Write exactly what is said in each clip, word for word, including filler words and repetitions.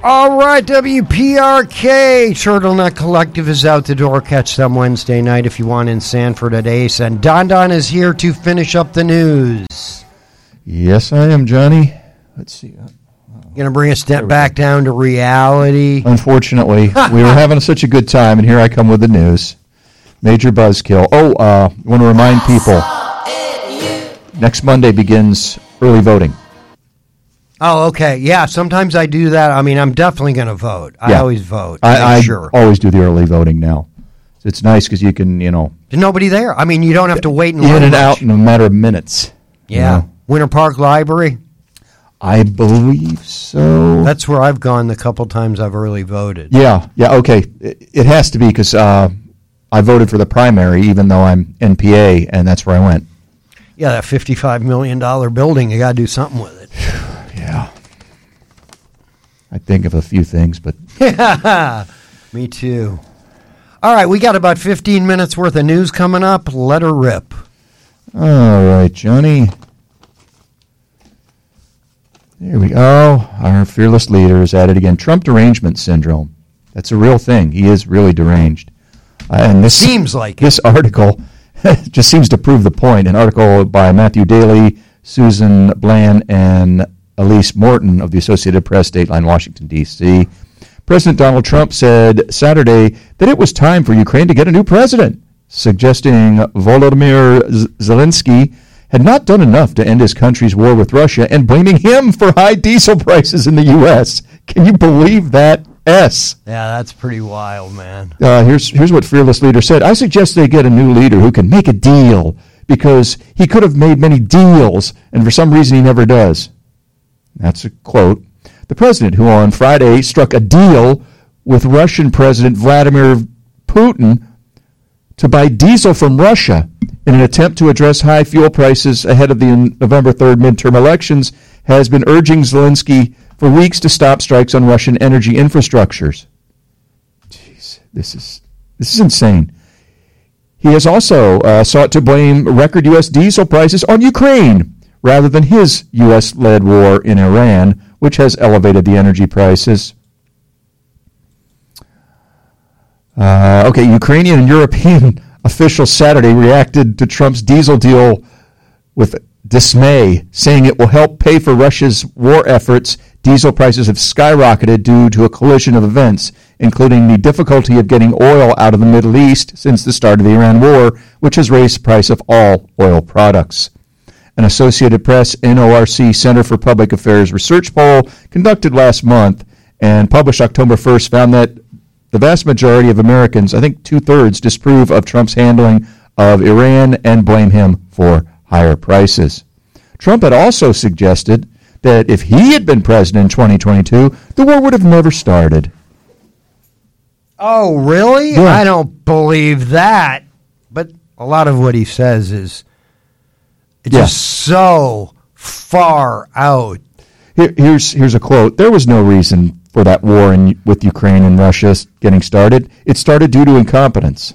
All right, W P R K, Turtleneck Collective is out the door. Catch them Wednesday night if you want in Sanford at Ace. And Don Don is here to finish up the news. Yes, I am, Johnny. Let's see. Going to bring us step back down to reality. Unfortunately, we were having such a good time, and here I come with the news. Major buzzkill. Oh, uh, I want to remind people, next Monday begins early voting. Oh, okay. Yeah, sometimes I do that. I mean, I'm definitely going to vote. I yeah. always vote. I, I sure. always do the early voting now. It's nice because you can, you know. There's nobody there. I mean, you don't have to wait and in and much. out in a matter of minutes. Yeah. You know? Winter Park Library? I believe so. That's where I've gone the couple times I've early voted. Yeah, yeah, okay. It, it has to be because uh, I voted for the primary even though I'm N P A, and that's where I went. Yeah, that fifty-five million dollars building, you got to do something with it. Yeah. I think of a few things, but... Me too. All right, we got about fifteen minutes worth of news coming up. Let her rip. All right, Johnny. There we go. Our fearless leader is at it again. Trump derangement syndrome. That's a real thing. He is really deranged. Uh, and this seems like this it. article just seems to prove the point. An article by Matthew Daly, Susan Bland, and Elise Morton of the Associated Press, Dateline, Washington, D C President Donald Trump said Saturday that it was time for Ukraine to get a new president, suggesting Volodymyr Zelensky had not done enough to end his country's war with Russia and blaming him for high diesel prices in the U S. Can you believe that? S. Yeah, that's pretty wild, man. Uh, here's here's what Fearless Leader said. I suggest they get a new leader who can make a deal because he could have made many deals, and for some reason he never does. That's a quote. The president, who on Friday struck a deal with Russian President Vladimir Putin to buy diesel from Russia in an attempt to address high fuel prices ahead of the November third midterm elections, has been urging Zelensky for weeks to stop strikes on Russian energy infrastructures. Jeez, this is this is insane. He has also uh, sought to blame record U S diesel prices on Ukraine rather than his U S-led war in Iran, which has elevated the energy prices. Uh, okay, Ukrainian and European officials Saturday reacted to Trump's diesel deal with dismay, saying it will help pay for Russia's war efforts. Diesel prices have skyrocketed due to a collision of events, including the difficulty of getting oil out of the Middle East since the start of the Iran war, which has raised the price of all oil products. An Associated Press N O R C Center for Public Affairs research poll conducted last month and published October first found that the vast majority of Americans, I think two-thirds, disapprove of Trump's handling of Iran and blame him for higher prices. Trump had also suggested that if he had been president in twenty twenty-two, the war would have never started. Oh, really? Yeah. I don't believe that. But a lot of what he says is it's yeah. just so far out. Here, here's here's a quote. There was no reason for that war in, with Ukraine and Russia getting started. It started due to incompetence.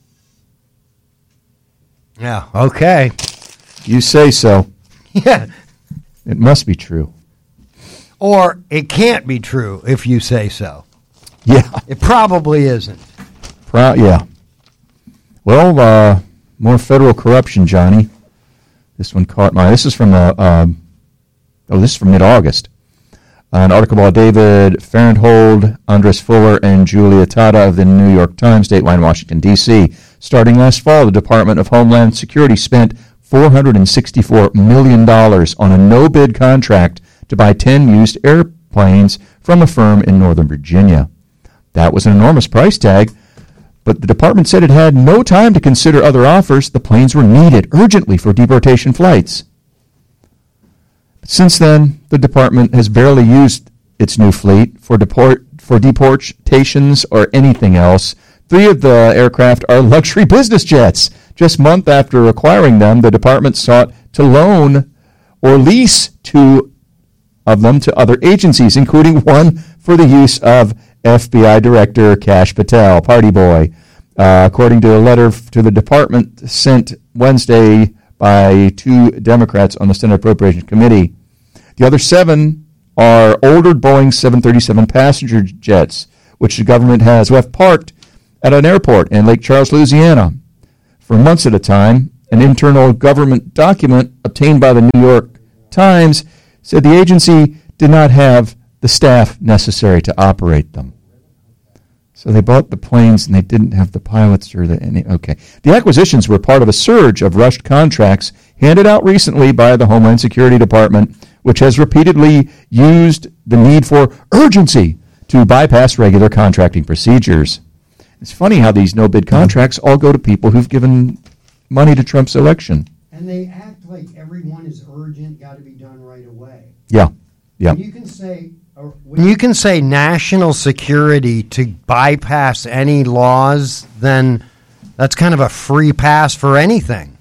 Yeah, okay. You say so. Yeah. It must be true. Or it can't be true if you say so. Yeah. It probably isn't. Pro- yeah. Well, uh, more federal corruption, Johnny. This one caught my... This is from... Uh, um, oh, this is from mid-August. An article by David Farenthold, Andres Fuller, and Julia Tata of the New York Times, Dateline, Washington, D C Starting last fall, the Department of Homeland Security spent four hundred sixty-four million dollars on a no-bid contract to buy ten used airplanes from a firm in Northern Virginia. That was an enormous price tag, but the department said it had no time to consider other offers. The planes were needed urgently for deportation flights. Since then, the department has barely used its new fleet for deport for deportations or anything else. Three of the aircraft are luxury business jets. Just months after acquiring them, the department sought to loan or lease two of them to other agencies, including one for the use of F B I Director Kash Patel, Party Boy. Uh, according to a letter to the department sent Wednesday by two Democrats on the Senate Appropriations Committee. The other seven are older Boeing seven thirty-seven passenger jets, which the government has left parked at an airport in Lake Charles, Louisiana, for months at a time. An internal government document obtained by the New York Times said the agency did not have the staff necessary to operate them. So they bought the planes and they didn't have the pilots or the any. Okay, the acquisitions were part of a surge of rushed contracts handed out recently by the Homeland Security Department, which has repeatedly used the need for urgency to bypass regular contracting procedures. It's funny how these no-bid contracts all go to people who've given money to Trump's election. And they act like everyone is urgent, got to be done right away. Yeah, yeah. When you can say, or when you can say national security to bypass any laws, then that's kind of a free pass for anything.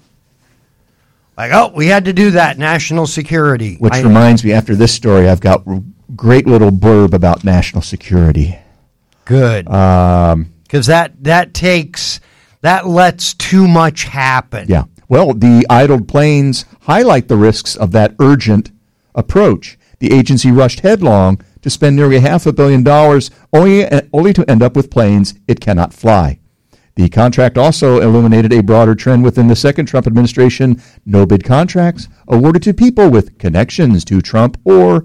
Like, oh, we had to do that, national security. Which I, reminds me, after this story, I've got a great little blurb about national security. Good. Um, because that, that takes... That lets too much happen. Yeah. Well, the idled planes highlight the risks of that urgent approach. The agency rushed headlong to spend nearly half a billion dollars only, only to end up with planes it cannot fly. The contract also illuminated a broader trend within the second Trump administration: no-bid contracts awarded to people with connections to Trump or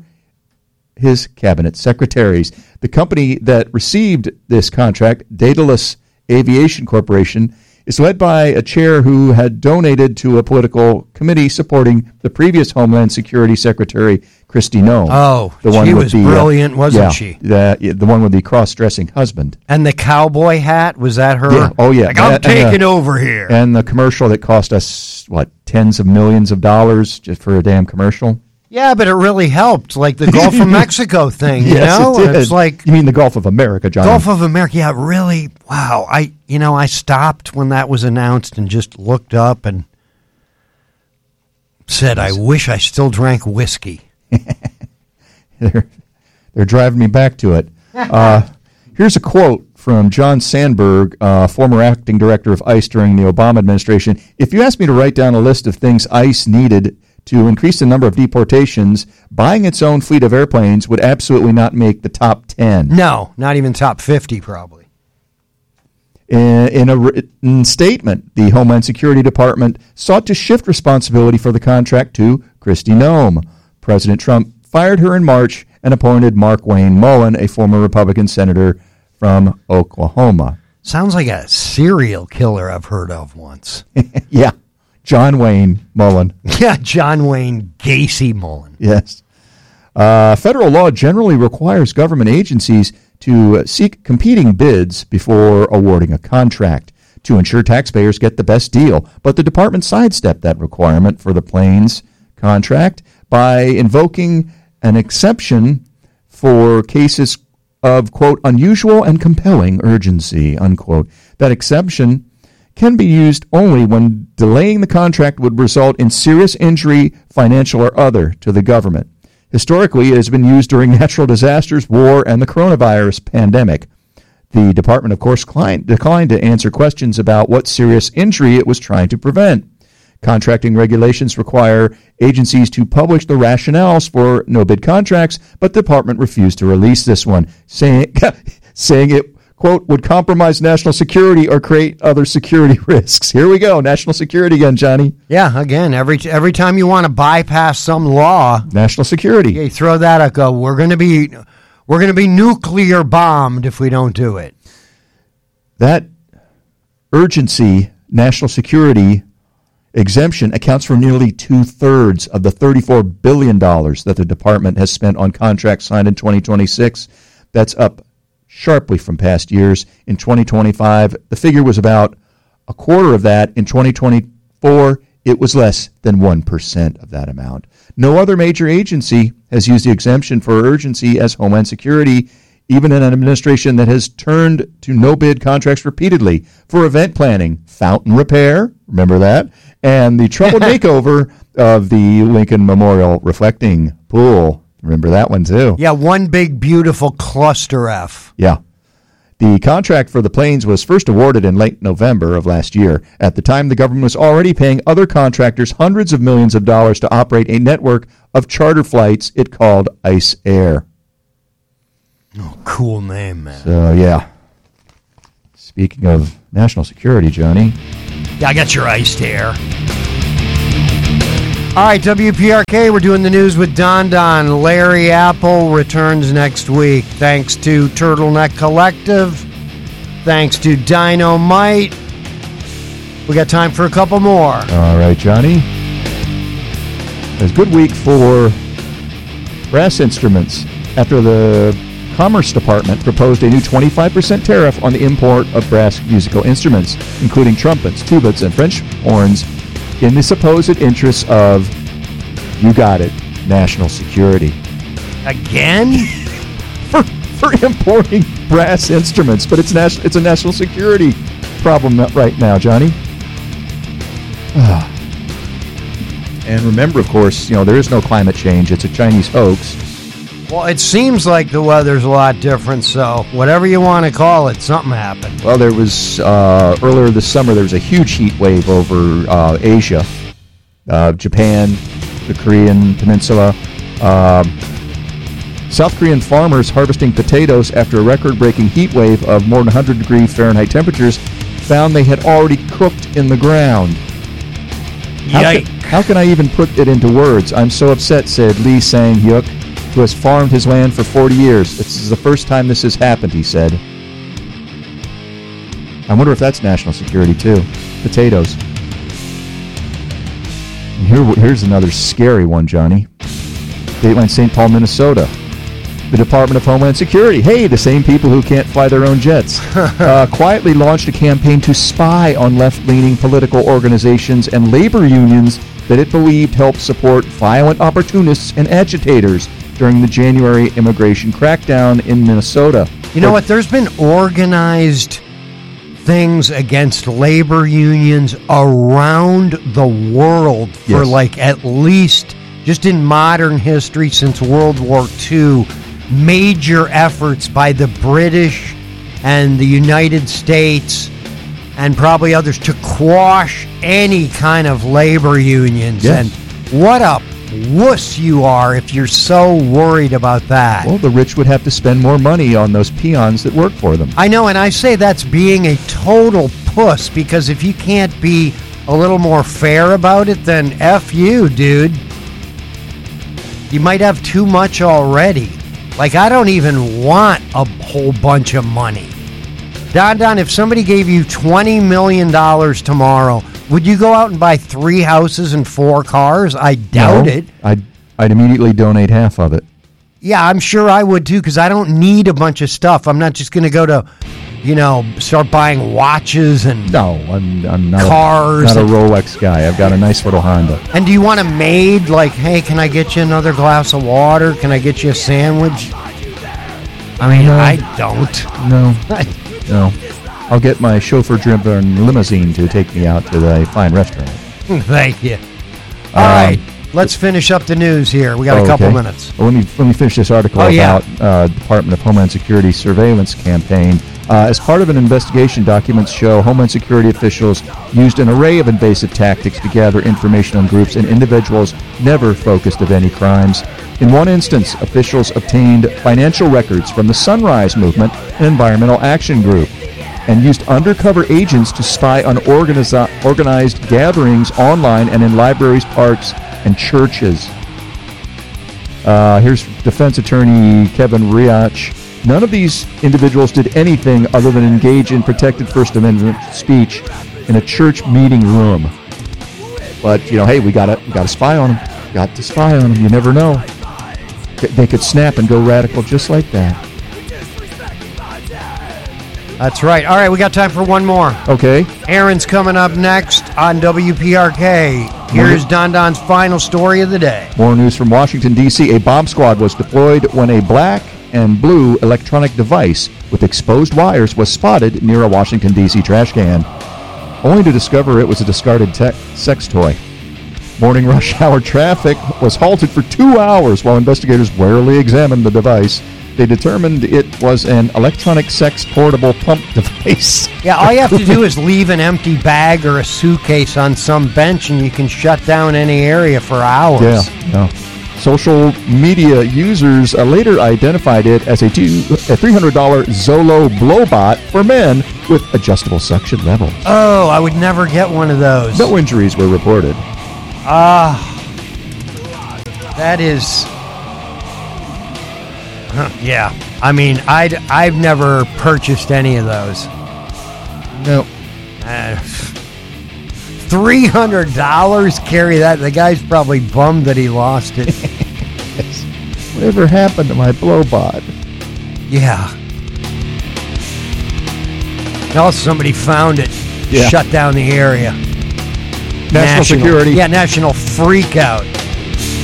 his cabinet secretaries. The company that received this contract, Daedalus Aviation Corporation, is led by a chair who had donated to a political committee supporting the previous Homeland Security Secretary, Kristi Noem. Oh, the one she with was the, brilliant, uh, wasn't yeah, she? The, the one with the cross-dressing husband. And the cowboy hat, was that her? Yeah. Oh, yeah. Like, I'm and, taking and, uh, over here. And the commercial that cost us, what, tens of millions of dollars just for a damn commercial? Yeah, but it really helped, like the Gulf of Mexico thing, you yes, know? It did. It's like you mean the Gulf of America, John? Gulf of America, yeah, really, wow. I, you know, I stopped when that was announced and just looked up and said, I wish I still drank whiskey. they're, they're driving me back to it. Uh, here's a quote from John Sandberg, uh, former acting director of ICE during the Obama administration. If you asked me to write down a list of things ICE needed to increase the number of deportations, buying its own fleet of airplanes would absolutely not make the top ten. No, not even top fifty, probably. In, in a written statement, the Homeland Security Department sought to shift responsibility for the contract to Kristi Noem. President Trump fired her in March and appointed Mark Wayne Mullen, a former Republican senator from Oklahoma. Sounds like a serial killer I've heard of once. Yeah. John Wayne Mullen. Yeah, John Wayne Gacy Mullen. Yes. Uh, federal law generally requires government agencies to seek competing bids before awarding a contract to ensure taxpayers get the best deal. But the department sidestepped that requirement for the planes contract by invoking an exception for cases of, quote, unusual and compelling urgency, unquote. That exception can be used only when delaying the contract would result in serious injury, financial or other, to the government. Historically, it has been used during natural disasters, war, and the coronavirus pandemic. The department, of course, declined to answer questions about what serious injury it was trying to prevent. Contracting regulations require agencies to publish the rationales for no-bid contracts, but the department refused to release this one, saying, saying it, quote, would compromise national security or create other security risks. Here we go, national security again, Johnny. Yeah, again, every every time you want to bypass some law, national security. You throw that up. Go. We're going to be we're going to be nuclear bombed if we don't do it. That urgency, national security exemption accounts for nearly two-thirds of the thirty-four billion dollars that the department has spent on contracts signed in twenty twenty-six. That's up sharply from past years. In twenty twenty-five, the figure was about a quarter of that. In twenty twenty-four, it was less than one percent of that amount. No other major agency has used the exemption for urgency as Homeland Security, even in an administration that has turned to no-bid contracts repeatedly for event planning, fountain repair, remember that, and the troubled makeover of the Lincoln Memorial Reflecting Pool. Remember that one, too. Yeah, one big, beautiful cluster F. Yeah. The contract for the planes was first awarded in late November of last year. At the time, the government was already paying other contractors hundreds of millions of dollars to operate a network of charter flights it called Ice Air. Oh, cool name, man. So, yeah. Speaking of national security, Johnny. Yeah, I got your iced air. All right, W P R K, we're doing the news with Don Don. Larry Apple returns next week. Thanks to Turtleneck Collective. Thanks to Dynamite. We got time for a couple more. All right, Johnny. It was a good week for brass instruments after the Commerce Department proposed a new twenty-five percent tariff on the import of brass musical instruments, including trumpets, tubas, and French horns, in the supposed interests of, you got it, national security. Again? for, for importing brass instruments, but it's national, it's a national security problem right now, Johnny. And remember, of course, you know, there is no climate change. It's a Chinese hoax. Well, it seems like the weather's a lot different, so whatever you want to call it, something happened. Well, there was, uh, earlier this summer, there was a huge heat wave over uh, Asia, uh, Japan, the Korean Peninsula. Uh, South Korean farmers harvesting potatoes after a record-breaking heat wave of more than one hundred degree Fahrenheit temperatures found they had already cooked in the ground. How Yikes. can, how can I even put it into words? I'm so upset, said Lee Sang-hyuk, who has farmed his land for forty years. This is the first time this has happened, he said. I wonder if that's national security, too. Potatoes. And here, here's another scary one, Johnny. Dateline Saint Paul, Minnesota. The Department of Homeland Security, hey, the same people who can't fly their own jets, uh, quietly launched a campaign to spy on left-leaning political organizations and labor unions that it believed helped support violent opportunists and agitators during the January immigration crackdown in Minnesota. You know what? There's been organized things against labor unions around the world for Yes. like at least, just in modern history since World War Two, major efforts by the British and the United States and probably others to quash any kind of labor unions. Yes. And what a wuss you are if you're so worried about that. Well, the rich would have to spend more money on those peons that work for them. I know, and I say that's being a total puss, because if you can't be a little more fair about it, then F you, dude. You might have too much already. Like, I don't even want a whole bunch of money. Don Don, if somebody gave you twenty million dollars tomorrow, would you go out and buy three houses and four cars? I doubt No, it. I'd, I'd immediately donate half of it. Yeah, I'm sure I would too, because I don't need a bunch of stuff. I'm not just going to go to, you know, start buying watches and No, I'm, I'm not, Cars a, not a and- Rolex guy. I've got a nice little Honda. And do you want a maid? Like, hey, can I get you another glass of water? Can I get you a sandwich? I mean, No. I don't. No, no. I'll get my chauffeur-driven limousine to take me out to the fine restaurant. Thank you. All Um, right, let's finish up the news here. We got a Oh, couple okay. minutes. Well, let me let me finish this article Oh, yeah. about uh, Department of Homeland Security surveillance campaign. Uh, as part of an investigation, documents show Homeland Security officials used an array of invasive tactics to gather information on groups and individuals never focused of any crimes. In one instance, officials obtained financial records from the Sunrise Movement, an environmental action group, and used undercover agents to spy on organiza- organized gatherings online and in libraries, parks, and churches. Uh, here's defense attorney Kevin Riach. None of these individuals did anything other than engage in protected First Amendment speech in a church meeting room. But, you know, hey, we gotta, we gotta spy on them. Got to spy on them. You never know. They could snap and go radical just like that. That's right. All right, we got time for one more. Okay. Aaron's coming up next on W P R K. Here's Don Don's final story of the day. More news from Washington, D C. A bomb squad was deployed when a black and blue electronic device with exposed wires was spotted near a Washington, D C trash can, only to discover it was a discarded te- sex toy. Morning rush hour traffic was halted for two hours while investigators warily examined the device. They determined it was an electronic sex portable pump device. Yeah, all you have to do is leave an empty bag or a suitcase on some bench, and you can shut down any area for hours. Yeah, yeah. Social media users uh, later identified it as a, two, a three hundred dollars Zolo Blowbot for men with adjustable suction levels. Oh, I would never get one of those. No injuries were reported. Ah, uh, that is... Huh, yeah, I mean, I'd, I've never purchased any of those. No. Uh, three hundred dollars? Carry that. The guy's probably bummed that he lost it. Yes. Whatever happened to my Blowbot? Yeah. No, somebody found it. Yeah. Shut down the area. National, national security. Yeah, national freak out.